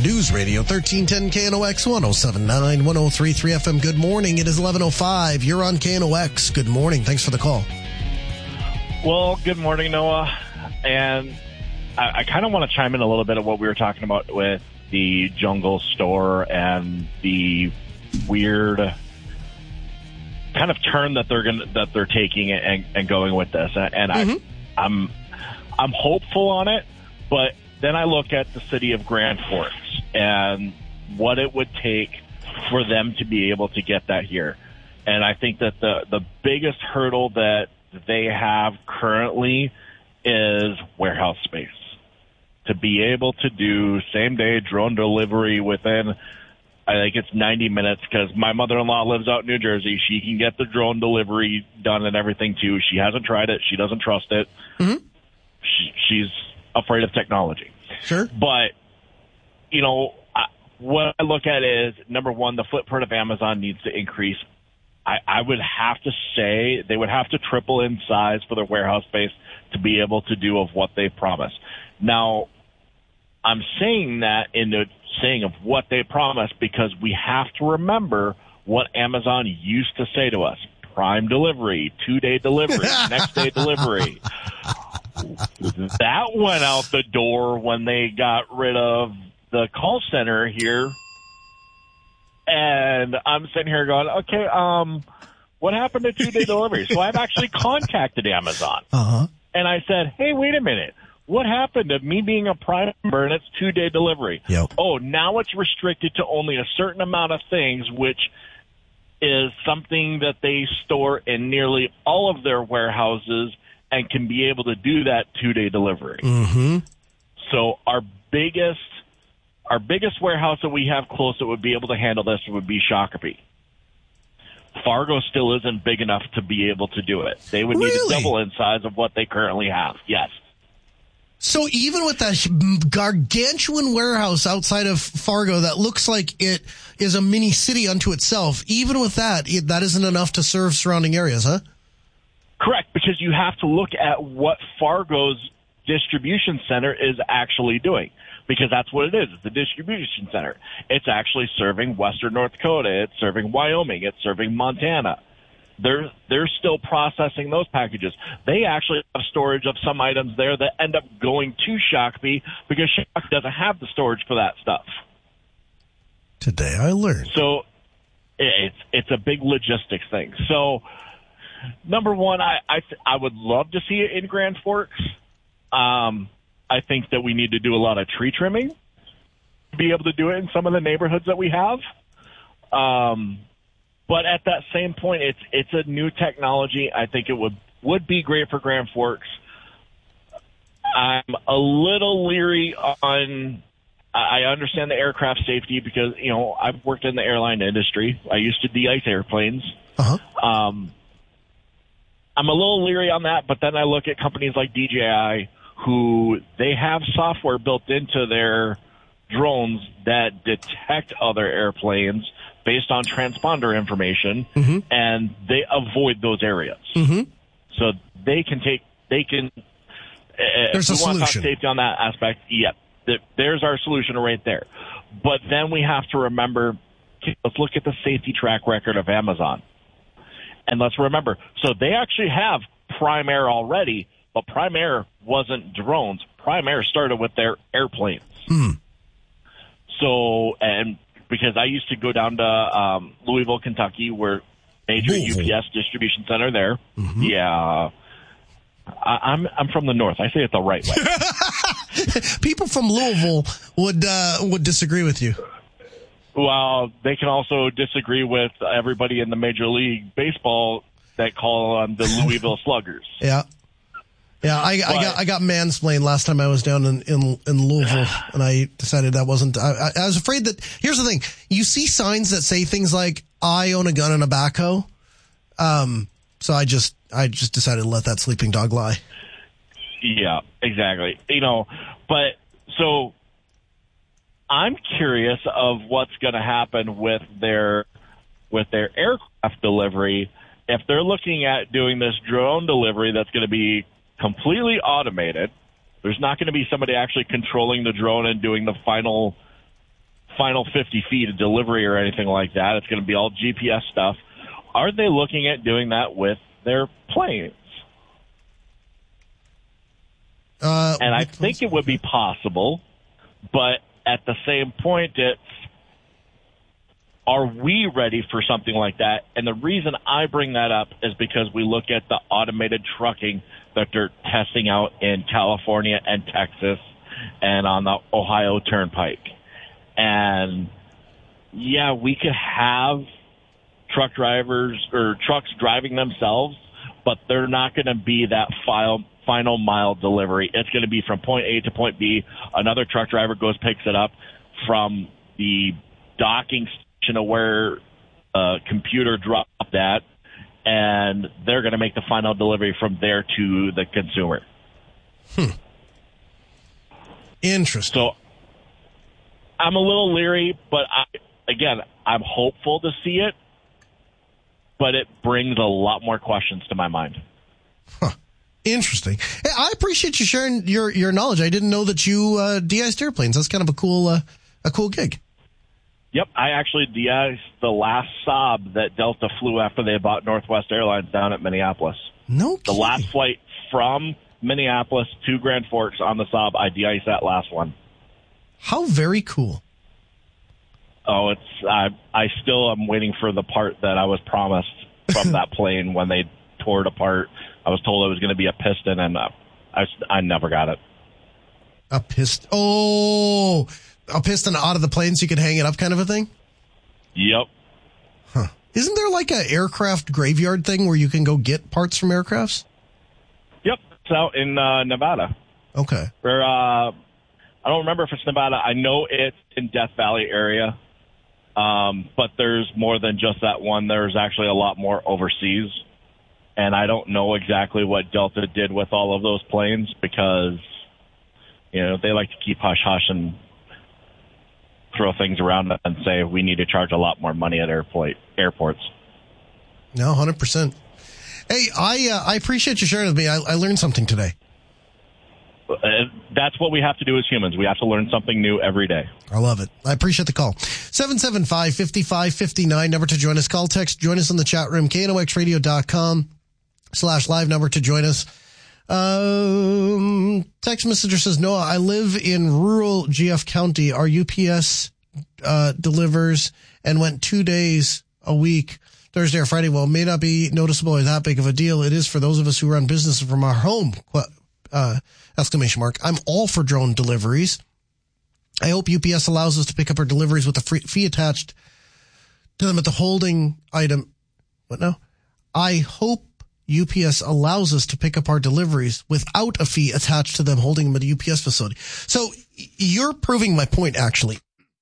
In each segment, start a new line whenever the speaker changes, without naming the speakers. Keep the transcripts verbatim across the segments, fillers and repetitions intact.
News Radio thirteen ten K N O X one oh seven point nine, one oh three point three F M. Good morning. It is eleven oh five. You're on K N O X. Good morning. Thanks for the call.
Well, good morning, Noah. And I, I kind of want to chime in a little bit of what we were talking about with the jungle store and the weird kind of turn that they're going that they're taking and, and going with this. And mm-hmm. I, I'm I'm hopeful on it, but then I look at the city of Grand Forks and what it would take for them to be able to get that here. And I think that the, the biggest hurdle that they have currently is warehouse space. To be able to do same-day drone delivery within, I think it's ninety minutes, because my mother-in-law lives out in New Jersey. She can get the drone delivery done and everything, too. She hasn't tried it. She doesn't trust it.
Mm-hmm.
She, she's afraid of technology.
Sure.
But, you know, I, what I look at is, number one, the footprint of Amazon needs to increase. I, I would have to say they would have to triple in size for their warehouse space to be able to do of what they promise. Now, I'm saying that in the saying of what they promise because we have to remember what Amazon used to say to us. Prime delivery, two-day delivery, next-day delivery. That went out the door when they got rid of the call center here. And I'm sitting here going, okay, um, what happened to two-day delivery? So I've actually contacted Amazon.
Uh-huh.
And I said, hey, wait a minute. What happened to me being a Prime member and it's two-day delivery?
Yep.
Oh, now it's restricted to only a certain amount of things, which is something that they store in nearly all of their warehouses and can be able to do that two-day delivery.
Mm-hmm.
So our biggest our biggest warehouse that we have close that would be able to handle this would be Shakopee. Fargo still isn't big enough to be able to do it. They would
Really?
need to double in size of what they currently have. Yes.
So even with that gargantuan warehouse outside of Fargo that looks like it is a mini city unto itself, even with that, it, that isn't enough to serve surrounding areas, huh?
Correct, because you have to look at what Fargo's distribution center is actually doing, because that's what it is. It's a distribution center. It's actually serving western North Dakota. It's serving Wyoming. It's serving Montana. They're they're still processing those packages. They actually have storage of some items there that end up going to Shakopee because Shakopee doesn't have the storage for that stuff.
Today I learned.
So it's it's a big logistics thing. So number one, I I, th- I would love to see it in Grand Forks. Um, I think that we need to do a lot of tree trimming to be able to do it in some of the neighborhoods that we have. Um, but at that same point, it's it's a new technology. I think it would, would be great for Grand Forks. I'm a little leery on, I understand the aircraft safety because, you know, I've worked in the airline industry. I used to de-ice airplanes.
Uh-huh.
Um, I'm a little leery on that, but then I look at companies like D J I, who they have software built into their drones that detect other airplanes based on transponder information,
mm-hmm.
and they avoid those areas.
Mm-hmm.
So they can take, they can,
There's
if
a
we want to talk
solution.
safety on that aspect, yep, th- there's our solution right there. But then we have to remember, okay, let's look at the safety track record of Amazon. And let's remember, so they actually have Prime Air already, but Prime Air wasn't drones. Prime Air started with their airplanes.
Mm.
So, and because I used to go down to um, Louisville, Kentucky, where major
Louisville.
U P S distribution center there.
Mm-hmm.
Yeah. I, I'm I'm from the north. I say it the right way.
People from Louisville would uh, would disagree with you.
Well, they can also disagree with everybody in the Major League Baseball that call on the Louisville Sluggers.
Yeah. Yeah, I, I got I got mansplained last time I was down in, in, in Louisville, and I decided that wasn't. I, I was afraid that. Here's the thing: you see signs that say things like "I own a gun and a backhoe," um, so I just I just decided to let that sleeping dog lie.
Yeah, exactly. You know, but so I'm curious of what's going to happen with their with their aircraft delivery if they're looking at doing this drone delivery that's going to be completely automated. There's not going to be somebody actually controlling the drone and doing the final final fifty feet of delivery or anything like that. It's going to be all G P S stuff. Are they looking at doing that with their planes?
Uh,
and I think it would be possible, but at the same point, it's, are we ready for something like that? And the reason I bring that up is because we look at the automated trucking that they're testing out in California and Texas and on the Ohio Turnpike. And, yeah, we could have truck drivers or trucks driving themselves, but they're not going to be that final, final mile delivery. It's going to be from point A to point B. Another truck driver goes, picks it up from the docking station of where a computer dropped that, and they're going to make the final delivery from there to the consumer.
Hmm. Interesting.
So I'm a little leery, but I, again, I'm hopeful to see it, but it brings a lot more questions to my mind.
Huh. Interesting. Hey, I appreciate you sharing your, your knowledge. I didn't know that you uh, de-iced airplanes. That's kind of a cool uh, a cool gig.
Yep, I actually de-iced the last Saab that Delta flew after they bought Northwest Airlines down at Minneapolis.
No kidding.
The last flight from Minneapolis to Grand Forks on the Saab, I de-iced that last one.
How very cool.
Oh, it's I, I still am waiting for the part that I was promised from that plane when they tore it apart. I was told it was going to be a piston, and uh, I, I never got it.
A piston? Oh, a piston out of the plane so you could hang it up kind of a thing?
Yep.
Huh. Isn't there like an aircraft graveyard thing where you can go get parts from aircrafts?
Yep. It's out in uh, Nevada.
Okay.
Where, uh, I don't remember if it's Nevada. I know it's in Death Valley area. Um, but there's more than just that one. There's actually a lot more overseas. And I don't know exactly what Delta did with all of those planes because, you know, they like to keep hush-hush and throw things around and say we need to charge a lot more money at airport, airports.
No, one hundred percent. Hey, I uh, I appreciate you sharing with me. I, I learned something today.
Uh, that's what we have to do as humans. We have to learn something new every day.
I love it. I appreciate the call. seven seven five, five five five nine, number to join us. Call, text, join us in the chat room, K N O X radio dot com slash live number to join us. Um, text messenger says, Noah, I live in rural G F County. Our U P S uh, delivers and went two days a week, Thursday or Friday. Well, it may not be noticeable or that big of a deal. It is for those of us who run business from our home. Uh, exclamation mark. I'm all for drone deliveries. I hope U P S allows us to pick up our deliveries with a free fee attached to them at the holding item. What now? I hope U P S allows us to pick up our deliveries without a fee attached to them holding them at a U P S facility. So you're proving my point, actually.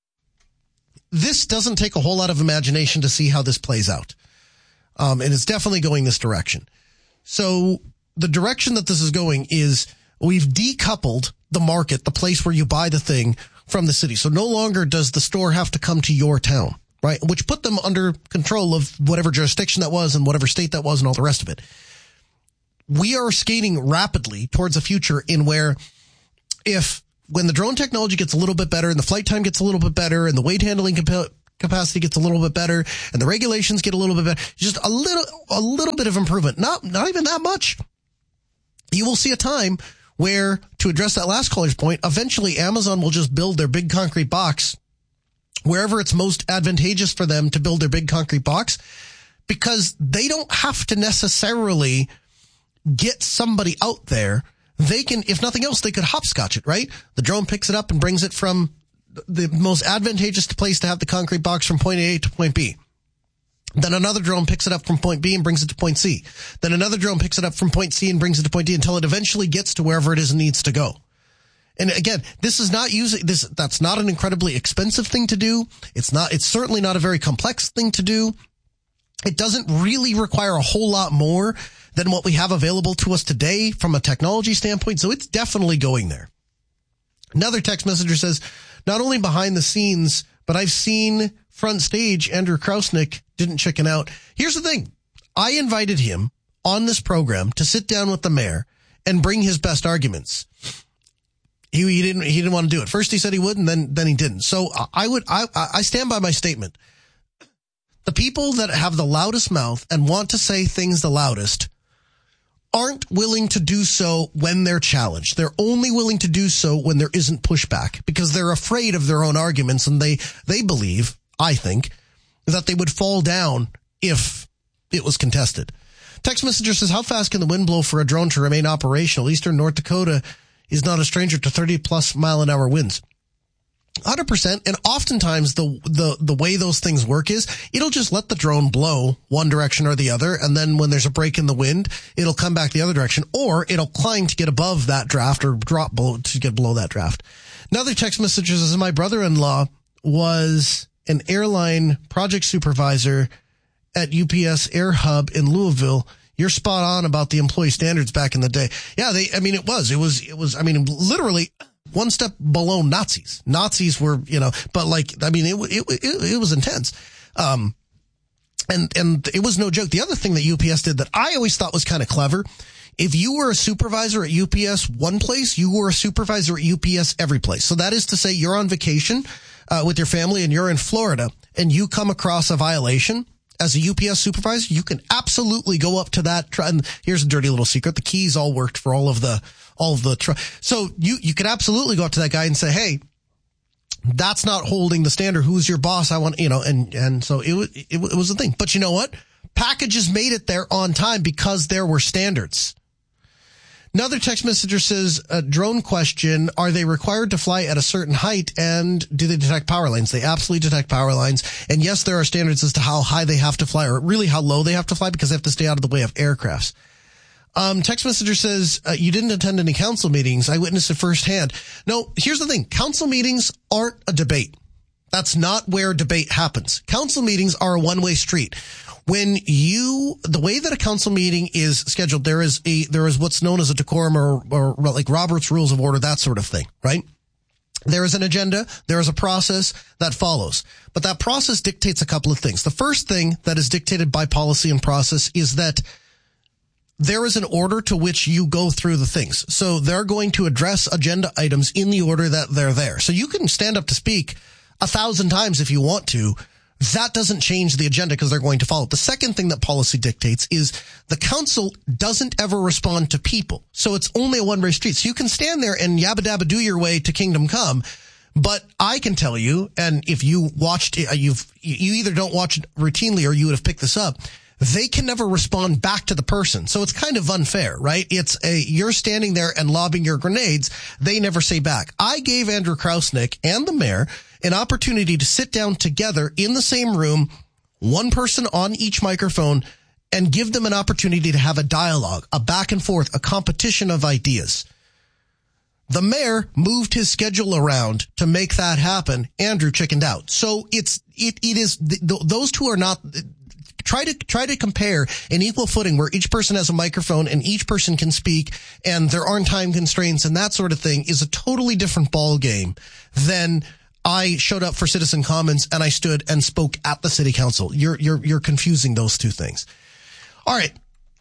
This doesn't take a whole lot of imagination to see how this plays out. Um, and it's definitely going this direction. So the direction that this is going is we've decoupled the market, the place where you buy the thing, from the city. So no longer does the store have to come to your town, right? Which put them under control of whatever jurisdiction that was and whatever state that was and all the rest of it. We are skating rapidly towards a future in where if when the drone technology gets a little bit better and the flight time gets a little bit better and the weight handling compa- capacity gets a little bit better and the regulations get a little bit better, just a little, a little bit of improvement, not, not even that much. You will see a time where, to address that last caller's point, eventually Amazon will just build their big concrete box wherever it's most advantageous for them to build their big concrete box, because they don't have to necessarily get somebody out there. They can, if nothing else, they could hopscotch it, right? The drone picks it up and brings it from the most advantageous place to have the concrete box from point A to point B. Then another drone picks it up from point B and brings it to point C. Then another drone picks it up from point C and brings it to point D until it eventually gets to wherever it is it needs to go. And again, this is not using this. That's not an incredibly expensive thing to do. It's not, it's certainly not a very complex thing to do. It doesn't really require a whole lot more than what we have available to us today from a technology standpoint. So it's definitely going there. Another text messenger says, not only behind the scenes, but I've seen front stage. Andrew Krausnick didn't chicken out. Here's the thing. I invited him on this program to sit down with the mayor and bring his best arguments. He, he didn't, he didn't want to do it. First he said he would, and then, then he didn't. So I would, I, I stand by my statement. The people that have the loudest mouth and want to say things the loudest aren't willing to do so when they're challenged. They're only willing to do so when there isn't pushback, because they're afraid of their own arguments, and they, they believe, I think, that they would fall down if it was contested. Text messenger says, how fast can the wind blow for a drone to remain operational? Eastern North Dakota is not a stranger to thirty plus mile an hour winds. one hundred percent. And oftentimes the, the, the way those things work is it'll just let the drone blow one direction or the other. And then when there's a break in the wind, it'll come back the other direction, or it'll climb to get above that draft or drop below to get below that draft. Another text message says, my brother-in-law was an airline project supervisor at U P S Air Hub in Louisville. You're spot on about the employee standards back in the day. Yeah, they, I mean, it was, it was, it was, I mean, literally one step below Nazis. Nazis were, you know, but like, I mean, it, it, it, it was intense. Um, and, and it was no joke. The other thing that U P S did that I always thought was kind of clever, if you were a supervisor at U P S one place, you were a supervisor at U P S every place. So that is to say, you're on vacation, uh, with your family and you're in Florida and you come across a violation. As a U P S supervisor, you can absolutely go up to that. Tr- and here's a dirty little secret. The keys all worked for all of the, all of the, tr- so you, you could absolutely go up to that guy and say, hey, that's not holding the standard. Who's your boss? I want, you know, and, and so it was, it, it was the thing. But you know what? Packages made it there on time because there were standards. Another text messenger says, a drone question, are they required to fly at a certain height, and do they detect power lines? They absolutely detect power lines. And yes, there are standards as to how high they have to fly, or really how low they have to fly, because they have to stay out of the way of aircrafts. Um, text messenger says, uh, you didn't attend any council meetings. I witnessed it firsthand. No, here's the thing. Council meetings aren't a debate. That's not where debate happens. Council meetings are a one-way street. When you, the way that a council meeting is scheduled, there is a, there is what's known as a decorum or, or like Robert's Rules of Order, that sort of thing, right? There is an agenda. There is a process that follows. But that process dictates a couple of things. The first thing that is dictated by policy and process is that there is an order to which you go through the things. So they're going to address agenda items in the order that they're there. So you can stand up to speak a thousand times if you want to. That doesn't change the agenda because they're going to follow it. The second thing that policy dictates is the council doesn't ever respond to people. So it's only a one-way street. So you can stand there and yabba dabba do your way to kingdom come. But I can tell you, and if you watched, you've, you either don't watch it routinely or you would have picked this up, they can never respond back to the person. So it's kind of unfair, right? It's a, you're standing there and lobbing your grenades. They never say back. I gave Andrew Krausnick and the mayor an opportunity to sit down together in the same room, one person on each microphone, and give them an opportunity to have a dialogue, a back and forth, a competition of ideas. The mayor moved his schedule around to make that happen. Andrew chickened out. So it's, it, it is, th- those two are not, try to, try to compare an equal footing where each person has a microphone and each person can speak and there aren't time constraints and that sort of thing is a totally different ball game than I showed up for Citizen Commons and I stood and spoke at the city council. You're, you're, you're confusing those two things. All right.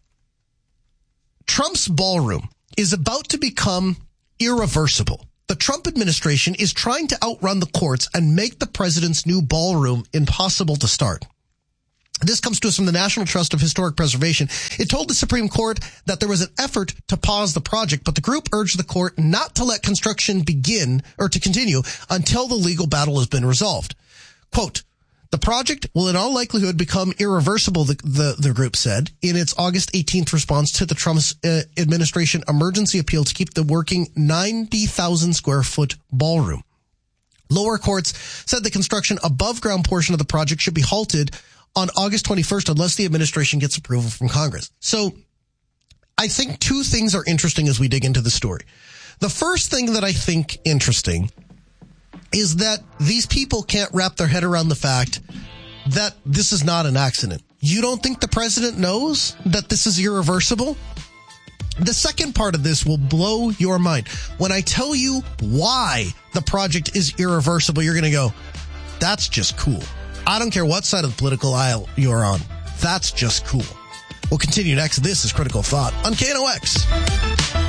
Trump's ballroom is about to become irreversible. The Trump administration is trying to outrun the courts and make the president's new ballroom impossible to start. This comes to us from the National Trust of Historic Preservation. It told the Supreme Court that there was an effort to pause the project, but the group urged the court not to let construction begin or to continue until the legal battle has been resolved. Quote, the project will in all likelihood become irreversible, the, the, the group said in its August eighteenth response to the Trump uh, administration emergency appeal to keep the working ninety thousand square foot ballroom. Lower courts said the construction above ground portion of the project should be halted on August twenty-first unless the administration gets approval from Congress. So I think two things are interesting as we dig into the story. The first thing that I think interesting is that these people can't wrap their head around the fact that this is not an accident. You don't think the president knows that this is irreversible? The second part of this will blow your mind. When I tell you why the project is irreversible, you're going to go, that's just cool. I don't care what side of the political aisle you're on. That's just cool. We'll continue next. This is Critical Thought on K N O X.